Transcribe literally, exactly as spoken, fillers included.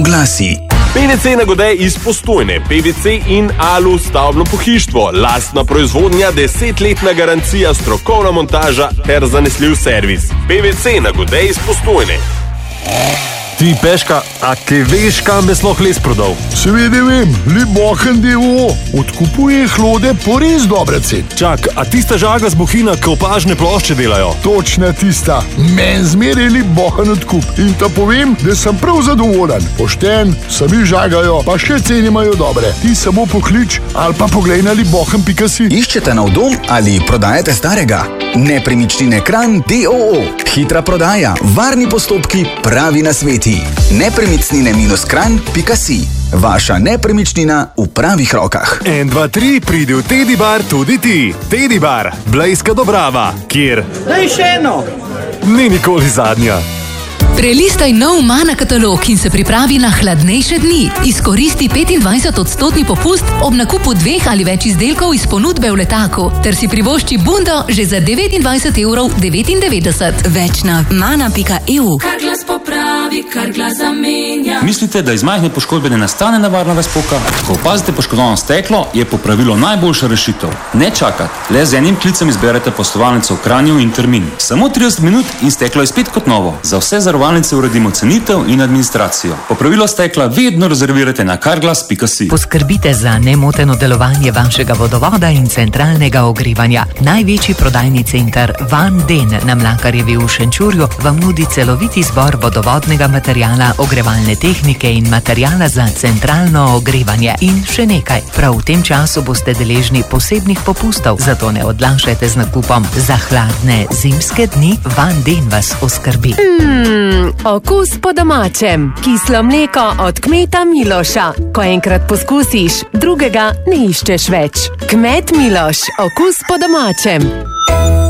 Oglasi. P V C Nagodej iz Postojne, P V C in Alu stavbno pohištvo, lastna proizvodnja, desetletna garancija, strokovna montaža ter zanesljiv servis. P V C Nagodej iz Postojne. Ti, Peška, a kaj veš, kam bi sploh les prodal? Seveda vem, Libohen D O O odkupuje hlode po res dobre cene. Čak, a tista žaga z Bohinja, ki opažne plošče delajo? Točna tista, men zmeraj Libohen odkup. In ta povem, da sem prav zadovoljen. Pošten, sami žagajo, pa še cene imajo dobre. Ti samo poklič ali pa poglej na libohen pika si. Iščete nov dom ali prodajate starega? Nepremičnine Kranj D O O. Hitra prodaja, varni postopki, pravi nasveti. Nepremičnine kranj pika si. Vaša nepremičnina v pravih rokah. En, dva, tri, pridi v Teddy Bar tudi ti. Teddy Bar, Blejska Dobrava, kjer... Daj še eno! Ni nikoli zadnja. Prelistaj nov Mana katalog in se pripravi na hladnejše dni. Izkoristi petindvajset odstotni popust ob nakupu dveh ali več izdelkov iz ponudbe v letaku, ter si privošči bundo že za devetindvajset evrov devetindevetdeset. Več na mana pika e u. Kar glas popravi, kar glas zamenja. Mislite, da iz majhne poškodbe ne nastane nevarnega spoka? Ko opazite poškodovano steklo, je popravilo najboljša rešitev. Ne čakati, le z enim klicem izberete poslovalnico v Kranju in termin. Samo trideset minut in steklo je spet kot novo. Za vse zarovalnice uredimo cenitev in administracijo. Popravilo stekla vedno rezervirate na karglas pika si. Poskrbite za nemoteno delovanje vašega vodovoda in centralnega ogrevanja. Največji prodajni center Van Den na Mlakarjevi v Šenčurju vam nudi celovit izbor vodovodnega materijala, ogrevalne tehnike in materijala za centralno ogrevanje. In še nekaj, prav v tem času boste deležni posebnih popustov, zato ne odlašajte z nakupom. Za hladne zimske dni Van Den vas oskrbi. Hmm, okus po domačem. Kislo mleko od kmeta Miloša. Ko enkrat poskusiš, drugega ne iščeš več. Kmet Miloš, okus po domačem.